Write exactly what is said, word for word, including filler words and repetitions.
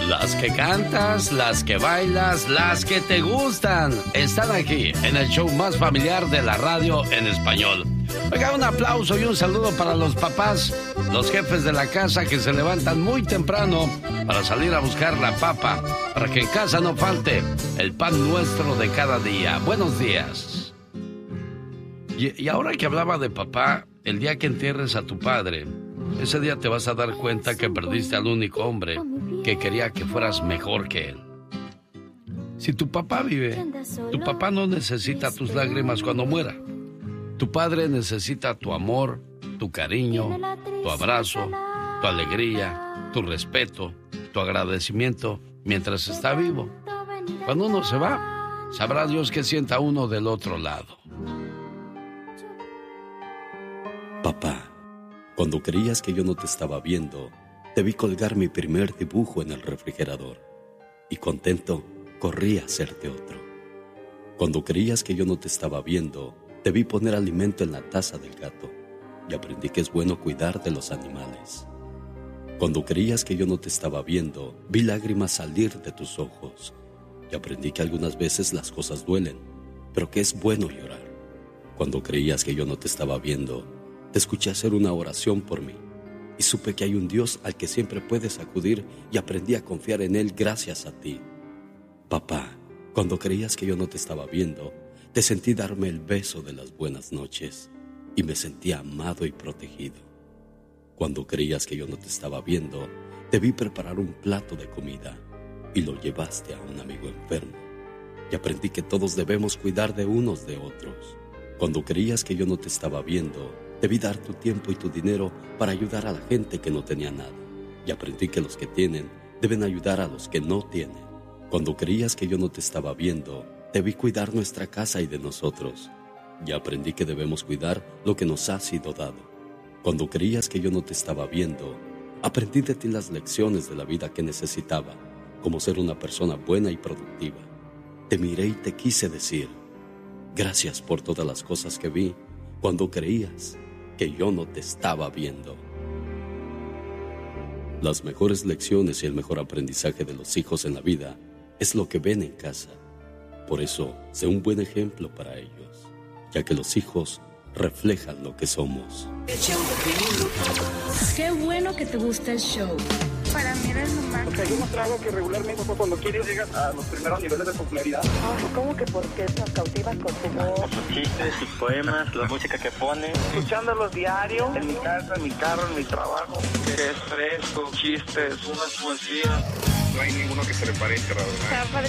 Las que cantas, las que bailas, las que te gustan, están aquí en el show más familiar de la radio en español. Oiga, un aplauso y un saludo para los papás, los jefes de la casa que se levantan muy temprano para salir a buscar la papa, para que en casa no falte el pan nuestro de cada día. Buenos días. Y, y ahora que hablaba de papá, el día que entierres a tu padre, ese día te vas a dar cuenta que perdiste al único hombre que quería que fueras mejor que él. Si tu papá vive, tu papá no necesita tus lágrimas cuando muera. Tu padre necesita tu amor, tu cariño, tu abrazo, tu alegría, tu respeto, tu agradecimiento mientras está vivo. Cuando uno se va, sabrá Dios qué sienta uno del otro lado. Papá, cuando creías que yo no te estaba viendo, te vi colgar mi primer dibujo en el refrigerador y contento corrí a hacerte otro. Cuando creías que yo no te estaba viendo, te vi poner alimento en la taza del gato y aprendí que es bueno cuidar de los animales. Cuando creías que yo no te estaba viendo, vi lágrimas salir de tus ojos y aprendí que algunas veces las cosas duelen, pero que es bueno llorar. Cuando creías que yo no te estaba viendo, te escuché hacer una oración por mí y supe que hay un Dios al que siempre puedes acudir y aprendí a confiar en Él gracias a ti. Papá, cuando creías que yo no te estaba viendo, te sentí darme el beso de las buenas noches y me sentí amado y protegido. Cuando creías que yo no te estaba viendo, te vi preparar un plato de comida y lo llevaste a un amigo enfermo y aprendí que todos debemos cuidar de unos de otros. Cuando creías que yo no te estaba viendo, debí dar tu tiempo y tu dinero para ayudar a la gente que no tenía nada y aprendí que los que tienen deben ayudar a los que no tienen. Cuando creías que yo no te estaba viendo, debí cuidar nuestra casa y de nosotros y aprendí que debemos cuidar lo que nos ha sido dado. Cuando creías que yo no te estaba viendo, aprendí de ti las lecciones de la vida que necesitaba, como ser una persona buena y productiva. Te miré y te quise decir, gracias por todas las cosas que vi cuando creías que yo no te estaba viendo. Las mejores lecciones y el mejor aprendizaje de los hijos en la vida es lo que ven en casa. Por eso, sé un buen ejemplo para ellos, ya que los hijos reflejan lo que somos. Qué bueno que te gusta el show. Para mí eres lo máximo. Porque hay un trago que regularmente cuando quieres llegas a los primeros niveles de popularidad. Oh, ¿cómo que por qué nos cautivas con tu voz? Con sus chistes, sus poemas, la música que pone. Escuchándolos diario, en mi casa, en mi carro, en mi trabajo. Es fresco, chistes, unas poesías. No hay ninguno que se le parezca, la verdad.